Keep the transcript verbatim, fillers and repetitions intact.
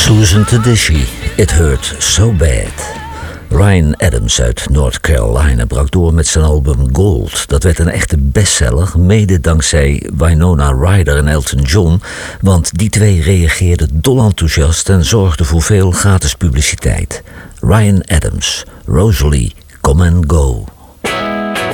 Susan Tedeschi, It Hurt So Bad. Ryan Adams uit North Carolina brak door met zijn album Gold. Dat werd een echte bestseller, mede dankzij Winona Ryder en Elton John, want die twee reageerden dolenthousiast en zorgden voor veel gratis publiciteit. Ryan Adams, Rosalie, Come and Go.